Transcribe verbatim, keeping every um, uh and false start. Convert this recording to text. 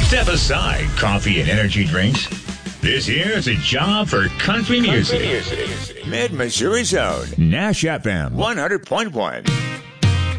Step aside coffee and energy drinks. This here is a job for country music. Country music. Mid-Missouri Zone. Nash F M one hundred point one.